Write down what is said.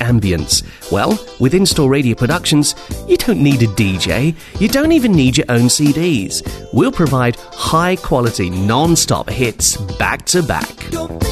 ambience. Well, with In-Store Radio Productions, you don't need a DJ. You don't even need your own CDs. We'll provide high-quality, non-stop hits back to back.